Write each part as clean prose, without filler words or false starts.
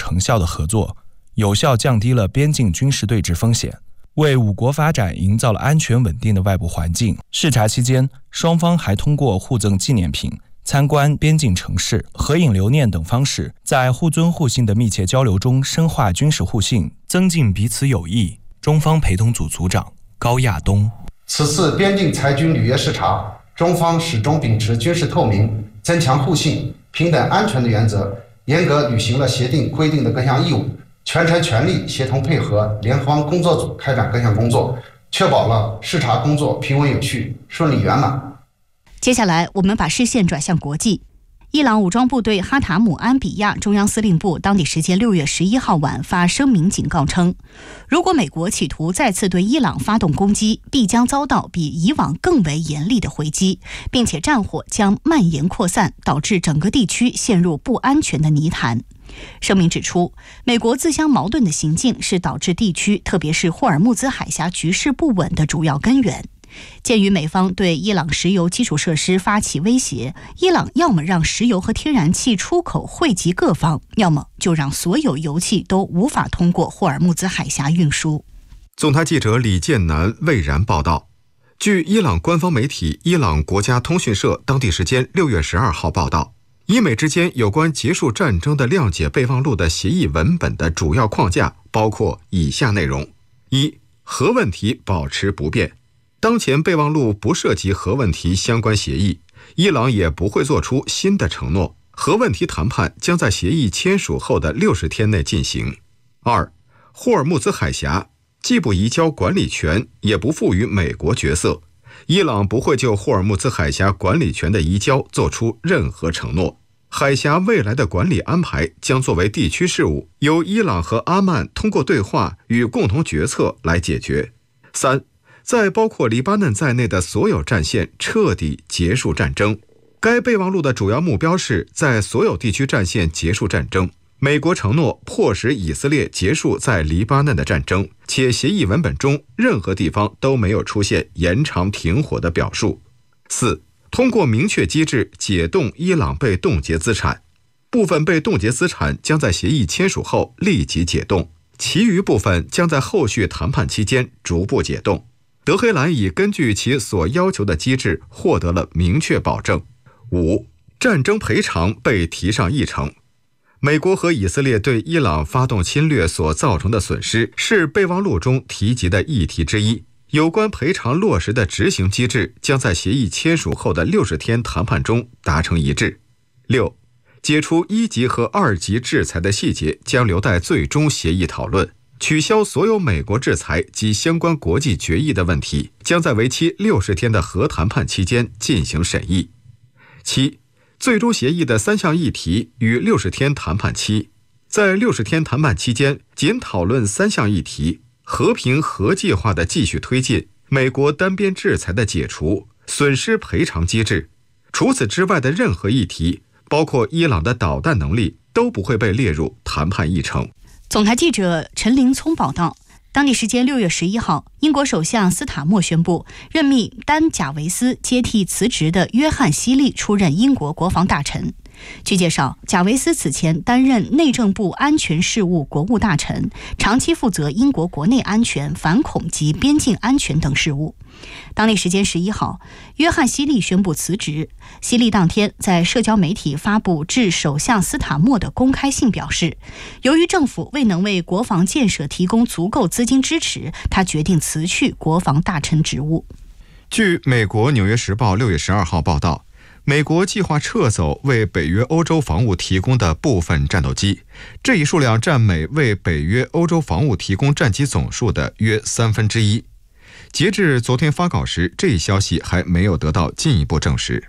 成效的合作，有效降低了边境军事对峙风险，为五国发展营造了安全稳定的外部环境。视察期间，双方还通过互赠纪念品、参观边境城市、合影留念等方式，在互尊互信的密切交流中深化军事互信，增进彼此友谊。中方陪同组组长高亚东： 此次边境裁军履约视察，中方始终秉持军事透明、增强互信、平等安全的原则，严格履行了协定规定的各项义务，全程全力协同配合联方工作组开展各项工作，确保了视察工作平稳有序、顺利圆满。 接下来，我们把视线转向国际。伊朗武装部队哈塔姆安比亚中央司令部当地时间6月11号晚发声明警告称，如果美国企图再次对伊朗发动攻击，必将遭到比以往更为严厉的回击，并且战火将蔓延扩散，导致整个地区陷入不安全的泥潭。声明指出，美国自相矛盾的行径是导致地区特别是霍尔木兹海峡局势不稳的主要根源。鉴于美方对伊朗石油基础设施发起威胁，伊朗要么让石油和天然气出口惠及各方，要么就让所有油气都无法通过霍尔木兹海峡运输。 总台记者李建南蔚然报道。据伊朗官方媒体伊朗国家通讯社当地时间6月12号报道，伊美之间有关结束战争的谅解备忘录的协议文本的主要框架包括以下内容：一、核问题保持不变。当前备忘录不涉及核问题相关协议，伊朗也不会做出新的承诺。核问题谈判将在协议签署后的60天内进行。二、霍尔木兹海峡既不移交管理权，也不赋予美国角色，伊朗不会就霍尔木兹海峡管理权的移交做出任何承诺。海峡未来的管理安排将作为地区事务，由伊朗和阿曼通过对话与共同决策来解决。三、在包括黎巴嫩在内的所有战线彻底结束战争。该备忘录的主要目标是在所有地区战线结束战争。美国承诺迫使以色列结束在黎巴嫩的战争，且协议文本中任何地方都没有出现延长停火的表述。四、通过明确机制解冻伊朗被冻结资产，部分被冻结资产将在协议签署后立即解冻，其余部分将在后续谈判期间逐步解冻。德黑兰已根据其所要求的机制获得了明确保证。五、战争赔偿被提上议程。美国和以色列对伊朗发动侵略所造成的损失是备忘录中提及的议题之一，有关赔偿落实的执行机制将在协议签署后的60天谈判中达成一致。六、解除1级和2级制裁的细节将留待最终协议讨论。取消所有美国制裁及相关国际决议的问题将在为期60天的核谈判期间进行审议。七、最终协议的3项议题与60天谈判期，在60天谈判期间仅讨论3项议题：和平核计划的继续推进、美国单边制裁的解除、损失赔偿机制。除此之外的任何议题，包括伊朗的导弹能力，都不会被列入谈判议程。 总台记者陈林聪报道，当地时间6月11号，英国首相斯塔默宣布任命丹贾维斯接替辞职的约翰希利出任英国国防大臣。据介绍，贾维斯此前担任内政部安全事务国务大臣，长期负责英国国内安全、反恐及边境安全等事务。当地时间11号，约翰希利宣布辞职。希利当天在社交媒体发布致首相斯塔默的公开信，表示，由于政府未能为国防建设提供足够资金支持，他决定辞去国防大臣职务。 据美国《纽约时报》6月12号报道，美国计划撤走为北约欧洲防务提供的部分战斗机，这一数量占美为北约欧洲防务提供战机总数的约1/3。截至昨天发稿时，这一消息还没有得到进一步证实。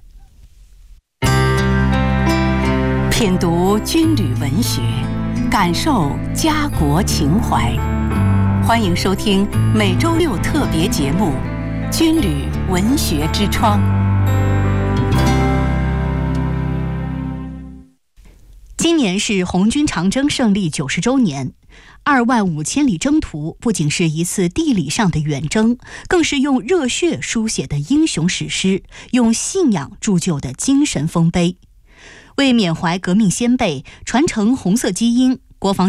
品读军旅文学，感受家国情怀。欢迎收听每周6特别节目《军旅文学之窗》。 今年是红军长征胜利90周年。25000里征途不仅是一次地理上的远征，更是用热血书写的英雄史诗，用信仰铸就的精神丰碑。为缅怀革命先辈，传承红色基因，国防